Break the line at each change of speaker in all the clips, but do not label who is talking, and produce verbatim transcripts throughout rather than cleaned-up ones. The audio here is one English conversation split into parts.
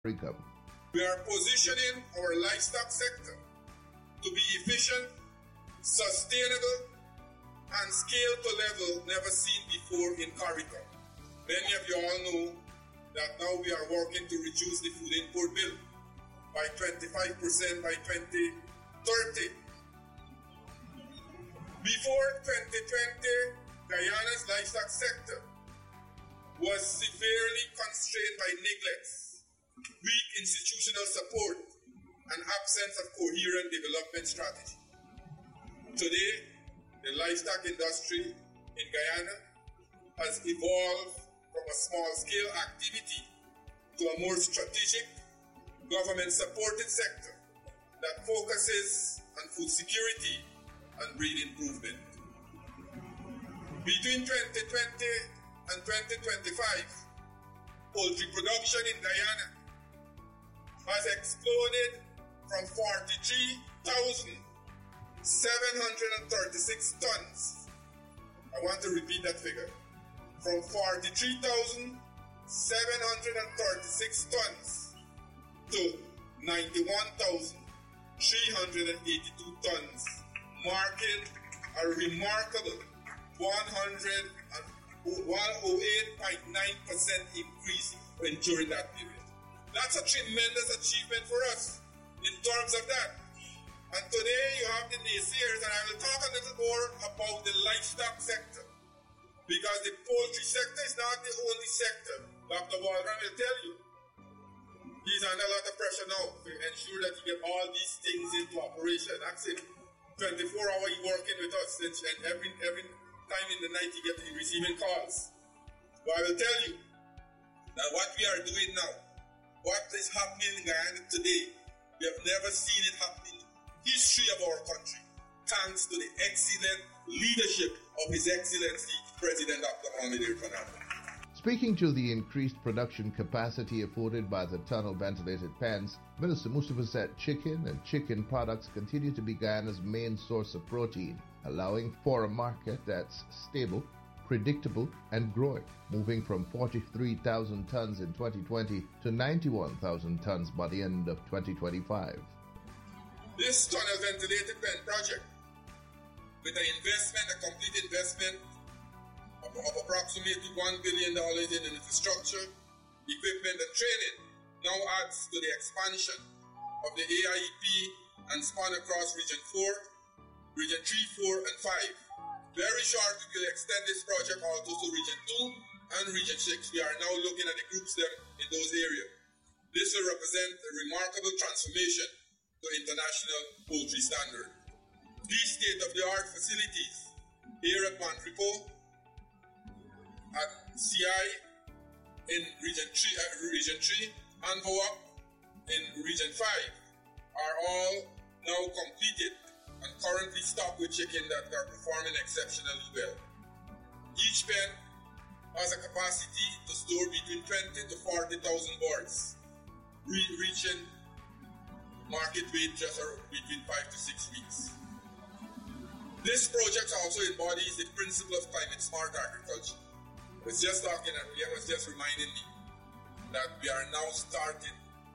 Africa.
We are positioning our livestock sector to be efficient, sustainable, and scale to level never seen before in CARICOM. Many of you all know that now we are working to reduce the food import bill by twenty-five percent by twenty thirty. Before twenty twenty, Guyana's livestock sector was severely constrained by neglects, weak institutional support, and absence of coherent development strategy. Today, the livestock industry in Guyana has evolved from a small-scale activity to a more strategic, government-supported sector that focuses on food security and breed improvement. Between twenty twenty and twenty twenty-five, poultry production in Guyana has exploded from forty-three thousand seven hundred thirty-six tons. I want to repeat that figure. From forty-three thousand seven hundred thirty-six tons to ninety-one thousand three hundred eighty-two tons, marking a remarkable one hundred eight point nine percent increase in, during that period. That's a tremendous achievement for us in terms of that. And today you have the naysayers, and I will talk a little more about the livestock sector, because the poultry sector is not the only sector. Doctor Waldron will tell you. He's under a lot of pressure now to ensure that you get all these things into operation. That's it. twenty-four hours he's working with us, and every every time in the night he gets receiving calls. But I will tell you that what we are doing now, what is happening in Guyana today, we have never seen it happen in the history of our country, thanks to the excellent leadership of His Excellency President Doctor Mohamed Irfan Ali.
Speaking to the increased production capacity afforded by the tunnel ventilated pens, Minister Mustafa said chicken and chicken products continue to be Guyana's main source of protein, allowing for a market that's stable, predictable, and growing, moving from forty-three thousand tons in twenty twenty to ninety-one thousand tons by the end of twenty twenty-five.
This tunnel ventilated pen project, with an investment, a complete investment of, of approximately one billion dollars in infrastructure, equipment, and training, now adds to the expansion of the A I E P and span across Region four, Region three, four, and five. Very shortly, we'll extend this project also to Region two and Region six. We are now looking at the groups them in those areas. This will represent a remarkable transformation to international poultry standard. These state-of-the-art facilities here at Montreal, at C I in Region three, uh, Region three, and Voak in Region five are all now completed and currently stocked with chicken that are performing exceptionally well. Each pen has a capacity to store between twenty to forty thousand birds, re- reaching market weight just between five to six weeks. This project also embodies the principle of climate smart agriculture. I was just talking, and Liam was just reminding me that we are now starting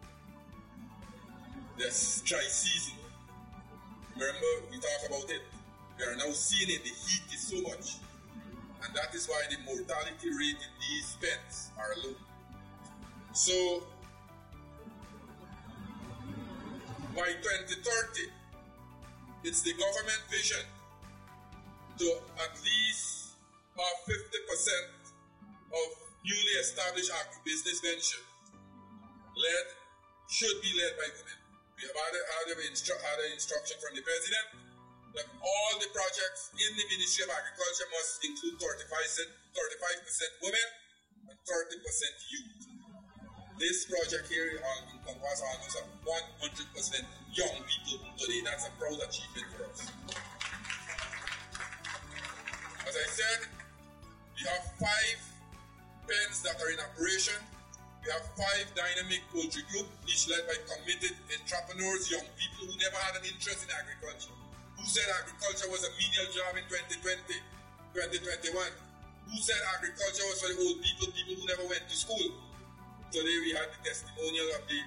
this dry season. Remember, we talked about it. We are now seeing it, the heat is so much. And that is why the mortality rate in these pens are low. So, by twenty thirty, it's the government vision to at least have fifty percent of newly established agribusiness venture led, should be led by women. We have had, had, instru- had an instruction from the President that all the projects in the Ministry of Agriculture must include thirty-five percent women and thirty percent youth. This project here encompasses almost one hundred percent young people today. That's a proud achievement for us. As I said, we have five pens that are in operation. We have five dynamic poultry groups, each led by committed entrepreneurs, young people who never had an interest in agriculture, who said agriculture was a menial job in twenty twenty, twenty twenty-one, who said agriculture was for the old people, people who never went to school. Today we had the testimonial of the